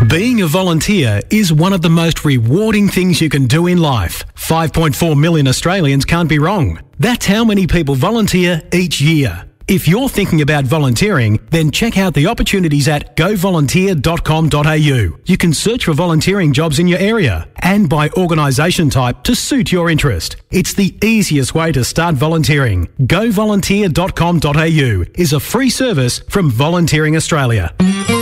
Being a volunteer is one of the most rewarding things you can do in life. 5.4 million Australians can't be wrong. That's how many people volunteer each year. If you're thinking about volunteering, then check out the opportunities at govolunteer.com.au. You can search for volunteering jobs in your area and by organisation type to suit your interest. It's the easiest way to start volunteering. Govolunteer.com.au is a free service from Volunteering Australia.